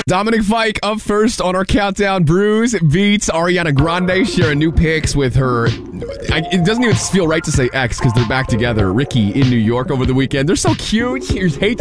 Dominic Fike up first on our countdown. Bruce beats Ariana Grande sharing new pics with her. It doesn't even feel right to say ex because they're back together. Ricky in New York over the weekend. They're so cute. Here's Hate